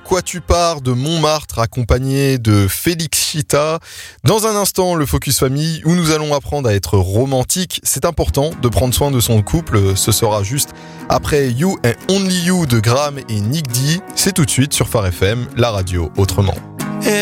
quatuor de Montmartre accompagné de Félix Chita. Dans un instant, le Focus Famille où nous allons apprendre à être romantique. C'est important de prendre soin de son couple. Ce sera juste après You and Only You de Graham et Nick D. C'est tout de suite sur Phare FM, la radio autrement.